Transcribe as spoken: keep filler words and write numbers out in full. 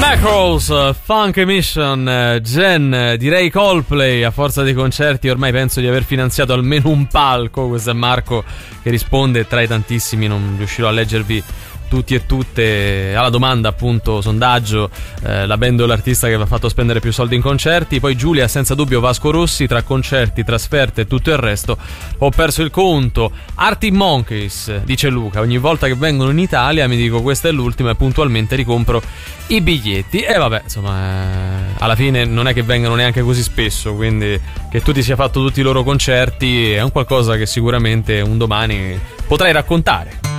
Macros, Funk Emission, Gen, direi Coldplay. A forza dei concerti ormai penso di aver finanziato almeno un palco. Questo è Marco che risponde tra i tantissimi, non riuscirò a leggervi tutti e tutte. Alla domanda, appunto, sondaggio, eh, la band o l'artista che vi ha fatto spendere più soldi in concerti. Poi Giulia, senza dubbio Vasco Rossi, tra concerti, trasferte e tutto il resto ho perso il conto. Arctic Monkeys, dice Luca, ogni volta che vengono in Italia mi dico questa è l'ultima e puntualmente ricompro i biglietti. E vabbè, insomma, eh, alla fine non è che vengano neanche così spesso, quindi che tu ti sia fatto tutti i loro concerti è un qualcosa che sicuramente un domani potrai raccontare.